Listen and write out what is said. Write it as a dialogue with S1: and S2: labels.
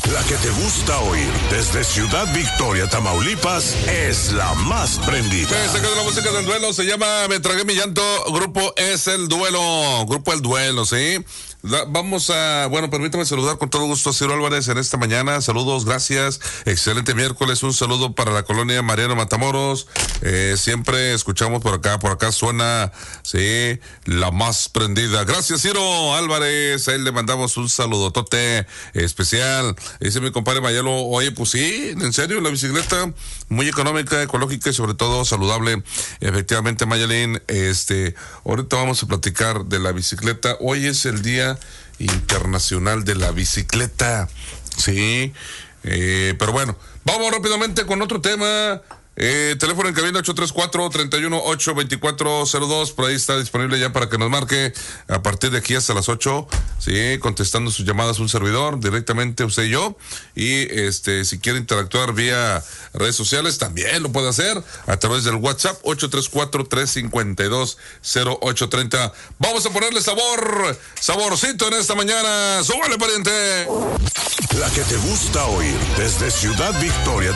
S1: La que te gusta oír desde Ciudad Victoria, Tamaulipas, es la más prendida.
S2: Se quedó la música del duelo, se llama Me Tragué Mi Llanto, grupo Es el Duelo, grupo El Duelo, ¿sí? Vamos a, permítame saludar con todo gusto a Ciro Álvarez en esta mañana. Saludos, gracias. Excelente miércoles. Un saludo para la colonia Mariano Matamoros. Siempre escuchamos por acá suena, sí, la más prendida. Gracias, Ciro Álvarez. A él le mandamos un saludotote especial. Dice mi compadre Mayelo, oye, pues sí, en serio, la bicicleta muy económica, ecológica y sobre todo saludable. Efectivamente, Mayelín, ahorita vamos a platicar de la bicicleta. Hoy es el Día Internacional de la Bicicleta, sí, pero bueno, vamos rápidamente con otro tema. Teléfono en cabina 834-318-2402, por ahí está disponible ya para que nos marque a partir de aquí hasta las 8, sí, contestando sus llamadas un servidor, directamente usted y yo, y si quiere interactuar vía redes sociales, también lo puede hacer a través del WhatsApp 834-352-0830. Vamos a ponerle saborcito en esta mañana. ¡Súbale, pariente!
S1: La que te gusta oír desde Ciudad Victoria,